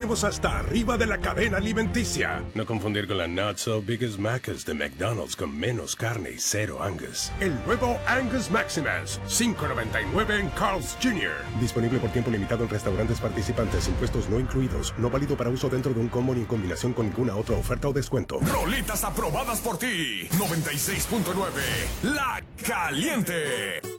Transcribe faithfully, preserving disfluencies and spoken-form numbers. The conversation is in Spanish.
nutritivos hasta arriba de la cadena alimenticia. No confundir con la Not So Biggest Macas de McDonald's con menos carne y cero Angus. El nuevo Angus Maximus, cinco noventa y nueve en Carl's junior Disponible por tiempo limitado en restaurantes participantes, impuestos no incluidos. No válido para uso dentro de un combo ni en combinación con ninguna otra oferta o descuento. Rolitas aprobadas por ti. noventa y seis punto nueve La Caliente.